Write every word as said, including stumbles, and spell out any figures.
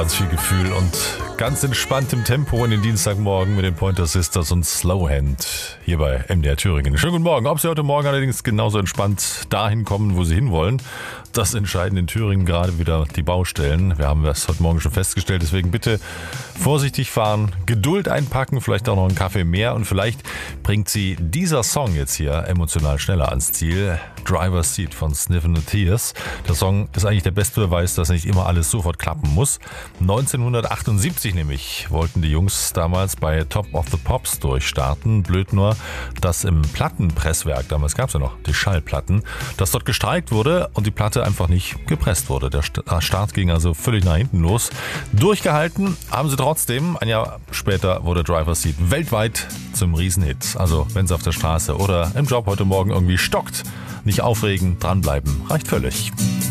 Ganz viel Gefühl und ganz entspanntem Tempo in den Dienstagmorgen mit den Pointer Sisters und Slowhand hier bei M D R Thüringen. Schönen guten Morgen. Ob Sie heute Morgen allerdings genauso entspannt dahin kommen, wo Sie hinwollen, das entscheiden in Thüringen gerade wieder die Baustellen. Wir haben das heute Morgen schon festgestellt, deswegen bitte vorsichtig fahren, Geduld einpacken, vielleicht auch noch einen Kaffee mehr und vielleicht bringt Sie dieser Song jetzt hier emotional schneller ans Ziel. Driver's Seat von Sniffin' the Tears. Der Song ist eigentlich der beste Beweis, dass nicht immer alles sofort klappen muss. neunzehnhundertachtundsiebzig nämlich wollten die Jungs damals bei Top of the Pops durchstarten. Blöd nur, dass im Plattenpresswerk, damals gab es ja noch die Schallplatten, dass dort gestreikt wurde und die Platte einfach nicht gepresst wurde. Der Start ging also völlig nach hinten los. Durchgehalten haben sie trotzdem. Ein Jahr später wurde Driver's Seat weltweit zum Riesenhit. Also wenn es auf der Straße oder im Job heute Morgen irgendwie stockt, nicht aufregen, dranbleiben, reicht völlig.